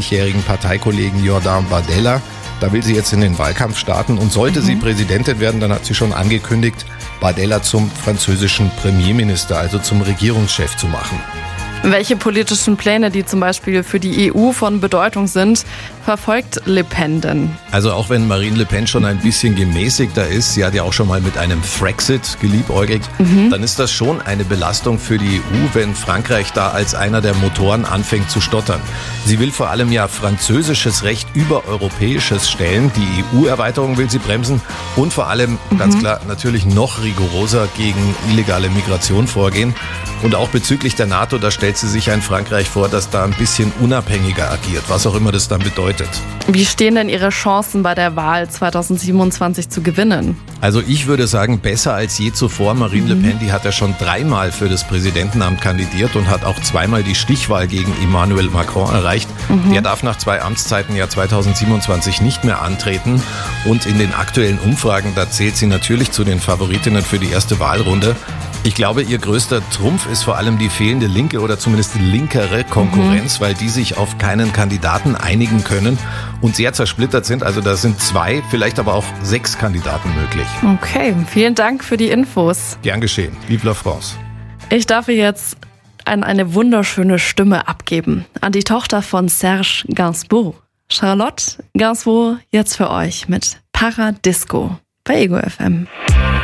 langjährigen Parteikollegen Jordan Bardella. Da will sie jetzt in den Wahlkampf starten und sollte sie Präsidentin werden, dann hat sie schon angekündigt, Bardella zum französischen Premierminister, also zum Regierungschef zu machen. Welche politischen Pläne, die zum Beispiel für die EU von Bedeutung sind, verfolgt Le Pen denn? Also auch wenn Marine Le Pen schon ein bisschen gemäßigter ist, sie hat ja auch schon mal mit einem Frexit geliebäugelt, dann ist das schon eine Belastung für die EU, wenn Frankreich da als einer der Motoren anfängt zu stottern. Sie will vor allem ja französisches Recht über europäisches stellen, die EU-Erweiterung will sie bremsen und vor allem, ganz klar, natürlich noch rigoroser gegen illegale Migration vorgehen. Und auch bezüglich der NATO, da stellt sie sich ein Frankreich vor, das da ein bisschen unabhängiger agiert, was auch immer das dann bedeutet. Wie stehen denn Ihre Chancen bei der Wahl 2027 zu gewinnen? Also ich würde sagen, besser als je zuvor. Marine Le Pen, die hat ja schon 3-mal für das Präsidentenamt kandidiert und hat auch 2-mal die Stichwahl gegen Emmanuel Macron erreicht. Der darf nach 2 Amtszeiten ja 2027 nicht mehr antreten. Und in den aktuellen Umfragen, da zählt sie natürlich zu den Favoritinnen für die erste Wahlrunde. Ich glaube, ihr größter Trumpf ist vor allem die fehlende linke oder zumindest linkere Konkurrenz, weil die sich auf keinen Kandidaten einigen können und sehr zersplittert sind. Also da sind 2, vielleicht aber auch 6 Kandidaten möglich. Okay, vielen Dank für die Infos. Gern geschehen. Vive la France. Ich darf jetzt eine wunderschöne Stimme abgeben an die Tochter von Serge Gainsbourg. Charlotte Gainsbourg, jetzt für euch mit Paradisco bei Ego FM.